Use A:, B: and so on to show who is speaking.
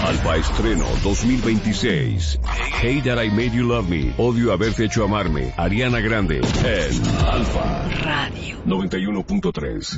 A: Alfa Estreno 2026. Hate That I Made You Love Me. Odio haberte hecho amarme. Ariana Grande en Alfa Radio 91.3.